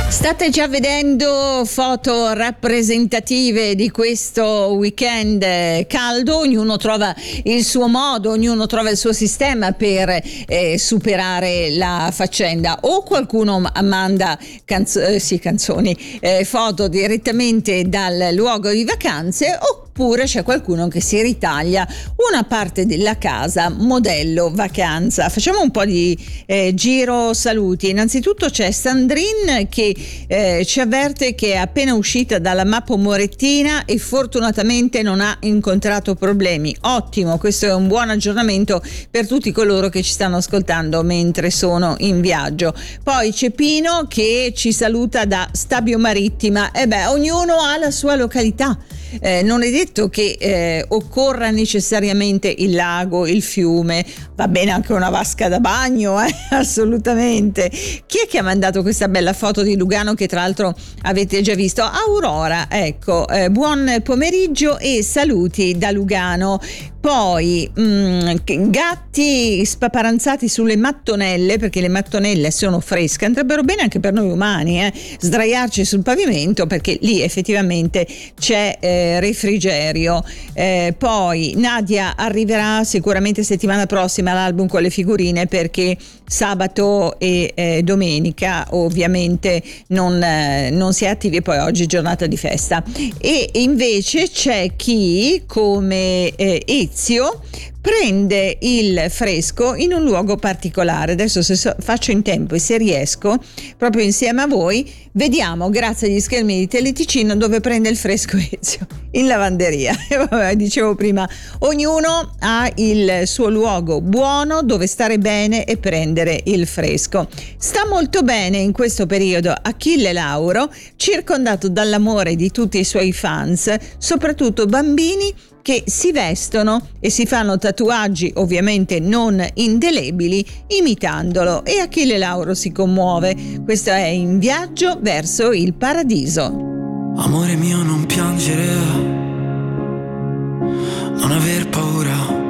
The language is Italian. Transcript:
State già vedendo foto rappresentative di questo weekend caldo, ognuno trova il suo modo, ognuno trova il suo sistema per superare la faccenda, o qualcuno manda canzoni, foto direttamente dal luogo di vacanze, oppure c'è qualcuno che si ritaglia una parte della casa modello vacanza. Facciamo un po' di giro saluti. Innanzitutto c'è Sandrine che ci avverte che è appena uscita dalla Mappo Morettina e fortunatamente non ha incontrato problemi. Ottimo, questo è un buon aggiornamento per tutti coloro che ci stanno ascoltando mentre sono in viaggio. Poi c'è Pino che ci saluta da Stabio Marittima. Ognuno ha la sua località. Non è detto che occorra necessariamente il lago, il fiume, va bene anche una vasca da bagno, assolutamente. Chi è che ha mandato questa bella foto di Lugano che tra l'altro avete già visto? Aurora, ecco, buon pomeriggio e saluti da Lugano. Poi gatti spaparanzati sulle mattonelle, perché le mattonelle sono fresche, andrebbero bene anche per noi umani, sdraiarci sul pavimento perché lì effettivamente c'è refrigerio. Poi Nadia arriverà sicuramente settimana prossima l'album con le figurine, perché sabato e domenica ovviamente non si è attivi, poi oggi è giornata di festa. E invece c'è chi come Ezio prende il fresco in un luogo particolare. Adesso se faccio in tempo e se riesco, proprio insieme a voi, vediamo grazie agli schermi di Teleticino dove prende il fresco Ezio: in lavanderia. Dicevo prima, ognuno ha il suo luogo buono dove stare bene e prendere il fresco. Sta molto bene in questo periodo Achille Lauro, circondato dall'amore di tutti i suoi fans, soprattutto bambini che si vestono e si fanno tatuaggi ovviamente non indelebili imitandolo, e Achille Lauro si commuove. Questo è In viaggio verso il paradiso. Amore mio, non piangere, non aver paura,